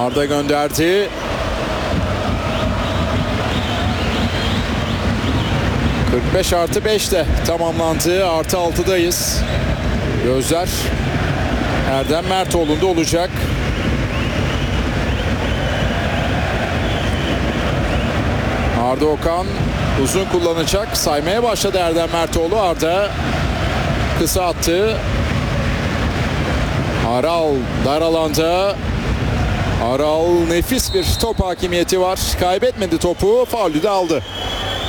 Arda gönderdi. +45'te tamamlandı. +6'dayız. Gözler Erdem Mertoğlu'nda olacak. Arda Okan uzun kullanacak. Saymaya başladı Erdem Mertoğlu. Arda kısa attı. Aral dar alanda. Aral nefis bir top hakimiyeti var. Kaybetmedi topu. Faulü de aldı.